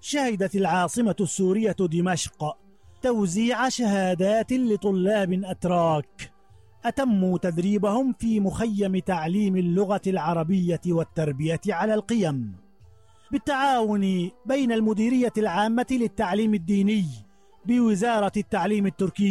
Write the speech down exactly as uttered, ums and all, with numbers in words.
شهدت العاصمة السورية دمشق توزيع شهادات لطلاب أتراك أتموا تدريبهم في مخيم تعليم اللغة العربية والتربية على القيم بالتعاون بين المديرية العامة للتعليم الديني بوزارة التعليم التركية